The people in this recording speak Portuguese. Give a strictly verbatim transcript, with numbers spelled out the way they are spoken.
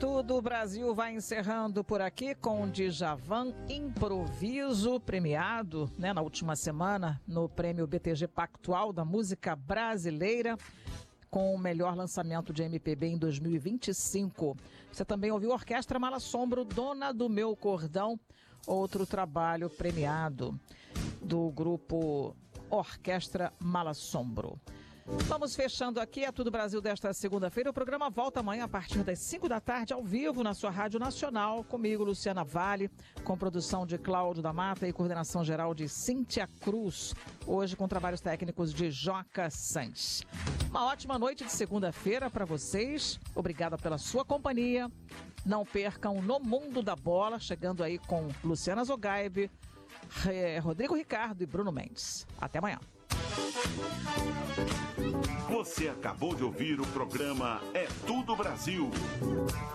Tudo o Brasil vai encerrando por aqui com o Djavan Improviso, premiado, né, na última semana no prêmio B T G Pactual da Música Brasileira, com o melhor lançamento de M P B em dois mil e vinte e cinco. Você também ouviu a Orquestra Malassombro, Dona do Meu Cordão, outro trabalho premiado do grupo Orquestra Malassombro. Vamos fechando aqui, é Tudo Brasil desta segunda-feira. O programa volta amanhã a partir das cinco da tarde, ao vivo, na sua Rádio Nacional, comigo, Luciana Vale, com produção de Cláudio da Mata e coordenação geral de Cíntia Cruz, hoje com trabalhos técnicos de Joca Sanz. Uma ótima noite de segunda-feira para vocês, obrigada pela sua companhia. Não percam No Mundo da Bola, chegando aí com Luciana Zogaib, Rodrigo Ricardo e Bruno Mendes. Até amanhã. Você acabou de ouvir o programa É Tudo Brasil.